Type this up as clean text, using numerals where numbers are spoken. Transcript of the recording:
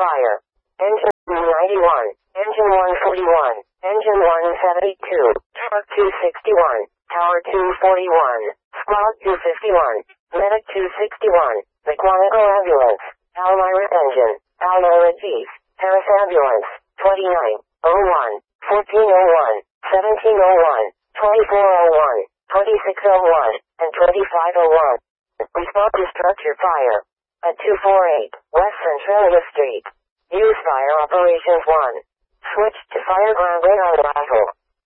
fire. Engine 91, engine 141, engine 172, truck 261, tower 241, squad 251, medic 261, Quantico ambulance, Palmyra engine, Palmyra Chief, Paris ambulance, 2901, 1401, 1701, 2401, 2601, and 2501. Respond to structure fire at 248 West Centralia Street. Use fire operations 1. Switch to fire ground radar rifle.